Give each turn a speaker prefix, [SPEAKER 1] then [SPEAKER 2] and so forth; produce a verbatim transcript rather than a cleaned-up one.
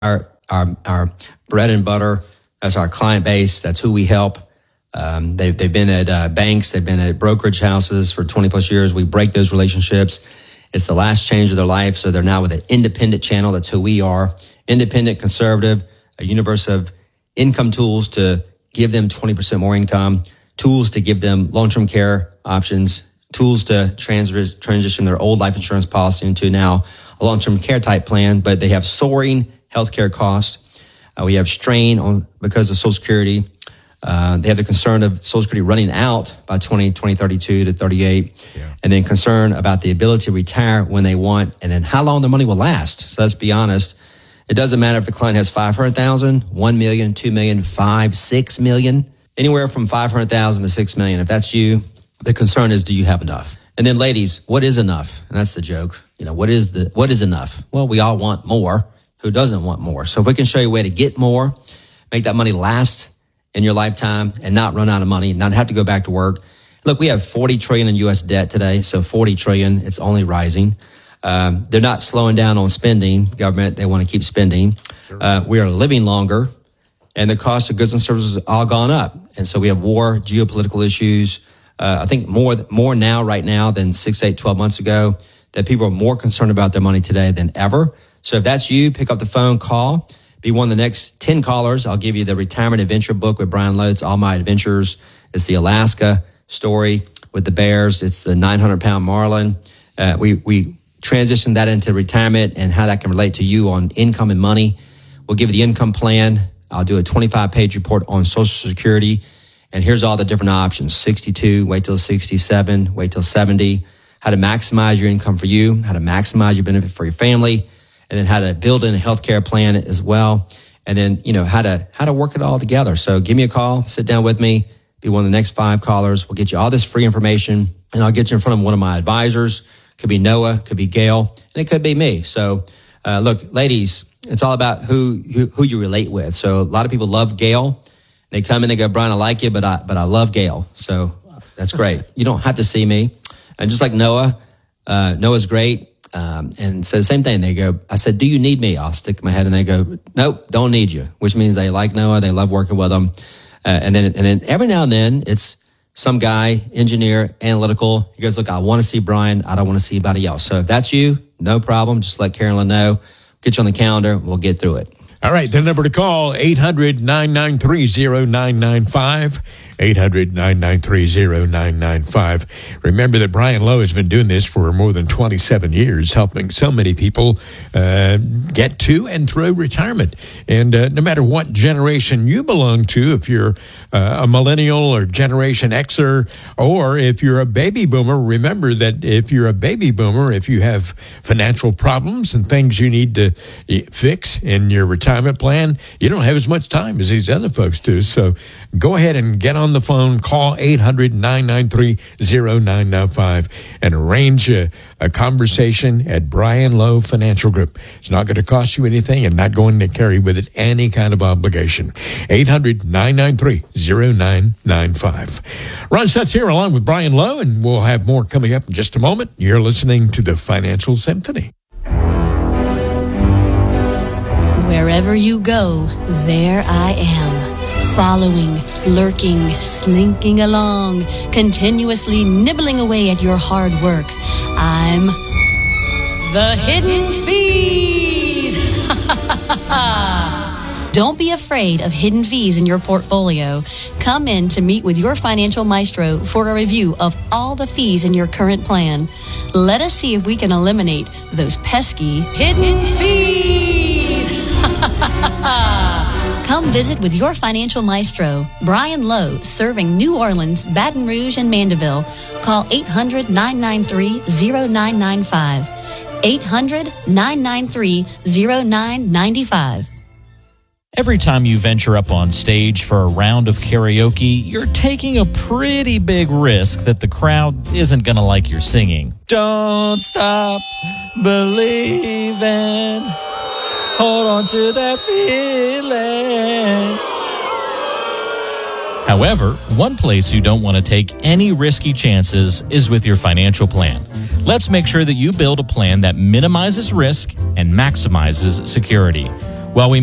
[SPEAKER 1] our, our, our bread and butter. That's our client base. That's who we help. Um, they've, they've been at uh, banks. They've been at brokerage houses for twenty plus years. We break those relationships. It's the last change of their life. So they're now with an independent channel. That's who we are. Independent, conservative, a universe of income tools to give them twenty percent more income, tools to give them long-term care options, tools to trans- transition their old life insurance policy into now a long-term care type plan, but they have soaring healthcare costs. Uh, we have strain on because of Social Security. Uh, they have the concern of Social Security running out by twenty, twenty thirty-two to thirty-eight, yeah. And then concern about the ability to retire when they want, and then how long the money will last. So let's be honest. It doesn't matter if the client has five hundred thousand, one million, two million, five, six million, anywhere from five hundred thousand to six million. If that's you, the concern is, do you have enough? And then ladies, what is enough? And that's the joke. You know, what is the, what is enough? Well, we all want more. Who doesn't want more? So if we can show you a way to get more, make that money last in your lifetime and not run out of money, not have to go back to work. Look, we have forty trillion in U S debt today. So forty trillion, it's only rising. Um, they're not slowing down on spending. Government, they want to keep spending. Sure. Uh, we are living longer, and the cost of goods and services has all gone up. And so we have war, geopolitical issues. Uh, I think more, more now, right now, than six, eight, twelve months ago, that people are more concerned about their money today than ever. So if that's you, pick up the phone, call, be one of the next ten callers. I'll give you the Retirement Adventure book with Brian Lowe. It's All My Adventures. It's the Alaska story with the bears. It's the nine hundred pound marlin. Uh, we, we, transition that into retirement and how that can relate to you on income and money. We'll give you the income plan. I'll do a twenty-five page report on Social Security. And here's all the different options. sixty-two, wait till sixty-seven, wait till seventy, how to maximize your income for you, how to maximize your benefit for your family, and then how to build in a healthcare plan as well. And then, you know, how to, how to work it all together. So give me a call, sit down with me, be one of the next five callers. We'll get you all this free information, and I'll get you in front of one of my advisors. Could be Noah, could be Gail, and it could be me. So, uh, look, ladies, it's all about who, who who you relate with. So a lot of people love Gail. They come in, they go, Brian, I like you, but I but I love Gail. So that's great. You don't have to see me. And just like Noah, uh, Noah's great. Um, and so the same thing. They go, I said, do you need me? I'll stick my head, and they go, nope, don't need you. Which means they like Noah, they love working with him. Uh, and then and then every now and then it's some guy, engineer, analytical. He goes, look, I want to see Brian. I don't want to see anybody else. So if that's you, no problem. Just let Carolyn know. Get you on the calendar. We'll get through it.
[SPEAKER 2] All right. The number to call, eight hundred, nine nine three, oh nine nine five. eight hundred, nine nine three, oh nine nine five. Remember that Brian Lowe has been doing this for more than twenty-seven years, helping so many people uh, get to and through retirement. And uh, no matter what generation you belong to, if you're uh, a millennial or Generation Xer, or if you're a baby boomer, remember that if you're a baby boomer, if you have financial problems and things you need to fix in your retirement plan, you don't have as much time as these other folks do. So go ahead and get on the phone, call eight hundred, nine nine three, oh nine nine five and arrange a, a conversation at Brian Lowe Financial Group. It's not going to cost you anything and not going to carry with it any kind of obligation. eight hundred, nine nine three, oh nine nine five. Ron Stutz here along with Brian Lowe, and we'll have more coming up in just a moment. You're listening to the Financial Symphony.
[SPEAKER 3] Wherever you go, there I am, following, lurking, slinking along, continuously nibbling away at your hard work. I'm the Hidden Fees. Don't be afraid of hidden fees in your portfolio. Come in to meet with your financial maestro for a review of all the fees in your current plan. Let us see if we can eliminate those pesky hidden fees. Come visit with your financial maestro, Brian Lowe, serving New Orleans, Baton Rouge, and Mandeville. Call eight hundred, nine nine three, oh nine nine five. eight hundred, nine nine three, oh nine nine five.
[SPEAKER 4] Every time you venture up on stage for a round of karaoke, you're taking a pretty big risk that the crowd isn't going to like your singing. Don't stop believing. Hold on to that feeling. However, one place you don't want to take any risky chances is with your financial plan. Let's make sure that you build a plan that minimizes risk and maximizes security. While we